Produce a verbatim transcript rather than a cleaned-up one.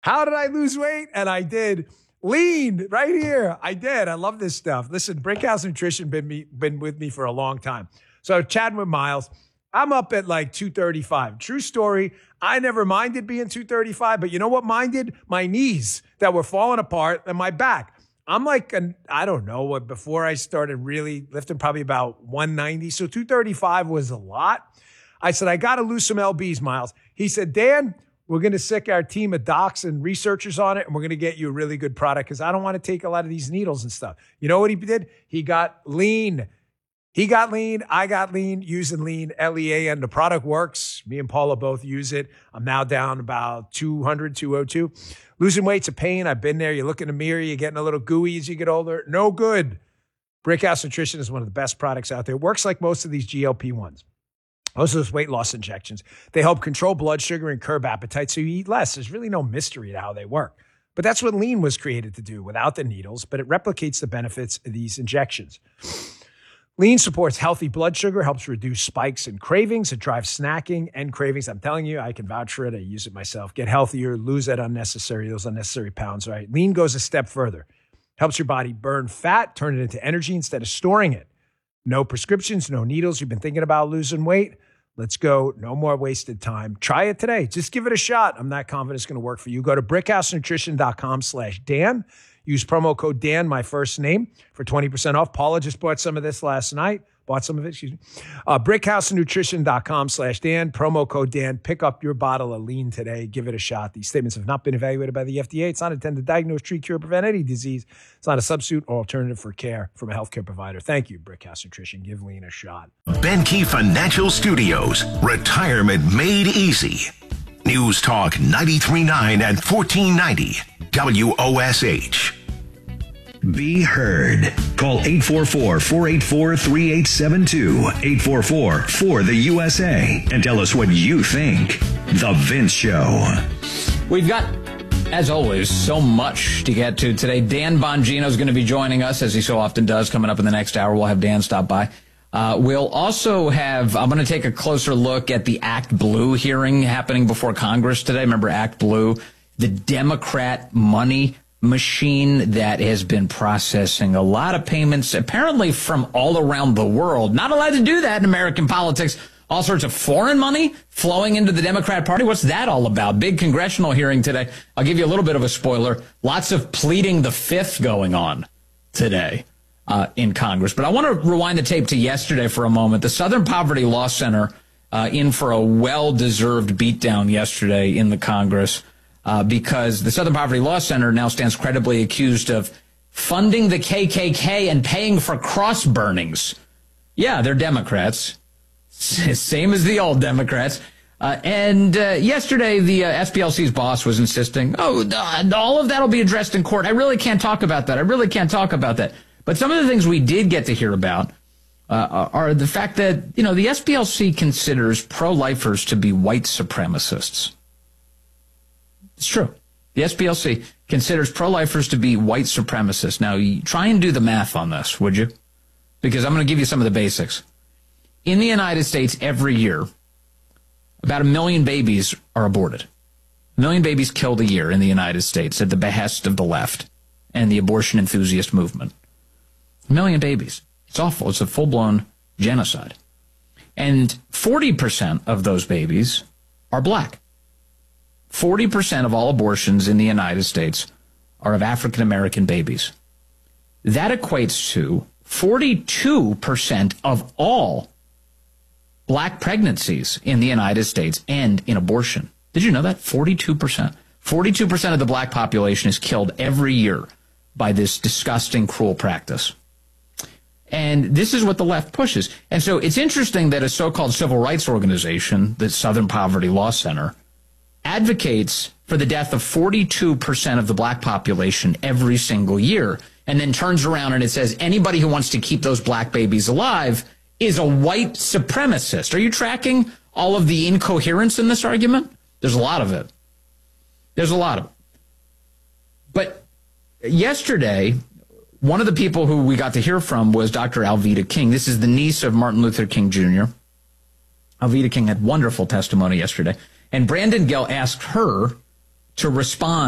How did I lose weight? And I did. Lean right here. I did. I love this stuff. Listen, Brickhouse Nutrition been me been with me for a long time. So chatting with Miles, I'm up at like two thirty-five. True story. I never minded being two thirty-five, but you know what minded? My knees that were falling apart and my back. I'm like, an, I don't know what, before I started really lifting, probably about one ninety. So two thirty-five was a lot. I said, I got to lose some L Bs, Miles. He said, Dan, we're going to sick our team of docs and researchers on it, and we're going to get you a really good product because I don't want to take a lot of these needles and stuff. You know what he did? He got lean. He got lean. I got lean using lean, L E A, and the product works. Me and Paula both use it. I'm now down about two hundred, two oh two. Losing weight's a pain. I've been there. You look in the mirror, you're getting a little gooey as you get older. No good. Brickhouse Nutrition is one of the best products out there. It works like most of these G L P ones. Most of those weight loss injections. They help control blood sugar and curb appetite so you eat less. There's really no mystery to how they work. But that's what lean was created to do without the needles, but it replicates the benefits of these injections. Lean supports healthy blood sugar, helps reduce spikes and cravings. It drives snacking and cravings. I'm telling you, I can vouch for it. I use it myself. Get healthier, lose that unnecessary, those unnecessary pounds, right? Lean goes a step further. Helps your body burn fat, turn it into energy instead of storing it. No prescriptions, no needles. You've been thinking about losing weight? Let's go. No more wasted time. Try it today. Just give it a shot. I'm not confident it's going to work for you. Go to brickhousenutrition.com slash Dan. Use promo code Dan, my first name, for twenty percent off. Paula just bought some of this last night. Bought some of it, excuse me. Uh, brickhousenutrition.com slash Dan. Promo code Dan. Pick up your bottle of lean today. Give it a shot. These statements have not been evaluated by the F D A. It's not intended to diagnose, treat, cure, prevent any disease. It's not a substitute or alternative for care from a healthcare provider. Thank you, Brickhouse Nutrition. Give lean a shot. Benke Financial Studios. Retirement made easy. News Talk ninety-three point nine and fourteen ninety W O S H. Be heard. Call eight four four, four eight four, three eight seven two, eight four four, four the U S A, and tell us what you think. The Vince Show. We've got, as always, so much to get to today. Dan Bongino is going to be joining us, as he so often does, coming up in the next hour. We'll have Dan stop by. Uh, we'll also have, I'm going to take a closer look at the Act Blue hearing happening before Congress today. Remember Act Blue, the Democrat money machine that has been processing a lot of payments, apparently from all around the world. Not allowed to do that in American politics. All sorts of foreign money flowing into the Democrat Party. What's that all about? Big congressional hearing today. I'll give you a little bit of a spoiler. Lots of pleading the fifth going on today uh, in Congress. But I want to rewind the tape to yesterday for a moment. The Southern Poverty Law Center uh, in for a well-deserved beatdown yesterday in the Congress. Uh, because the Southern Poverty Law Center now stands credibly accused of funding the K K K and paying for cross burnings. Yeah, they're Democrats, same as the old Democrats. Uh, and uh, yesterday, the uh, S P L C's boss was insisting, oh, uh, all of that will be addressed in court. I really can't talk about that. I really can't talk about that. But some of the things we did get to hear about uh, are the fact that, you know, the S P L C considers pro-lifers to be white supremacists. It's true. The S P L C considers pro-lifers to be white supremacists. Now, you try and do the math on this, would you? Because I'm going to give you some of the basics. In the United States, every year, about a million babies are aborted. A million babies killed a year in the United States at the behest of the left and the abortion enthusiast movement. A million babies. It's awful. It's a full-blown genocide. And forty percent of those babies are black. forty percent of all abortions in the United States are of African-American babies. That equates to forty-two percent of all black pregnancies in the United States end in abortion. Did you know that? forty-two percent. forty-two percent of the black population is killed every year by this disgusting, cruel practice. And this is what the left pushes. And so it's interesting that a so-called civil rights organization, the Southern Poverty Law Center, advocates for the death of forty-two percent of the black population every single year, and then turns around and it says anybody who wants to keep those black babies alive is a white supremacist. Are you tracking all of the incoherence in this argument? There's a lot of it. There's a lot of it. But yesterday, one of the people who we got to hear from was Doctor Alveda King. This is the niece of Martin Luther King Junior Alveda King had wonderful testimony yesterday. And Brandon Gell asked her to respond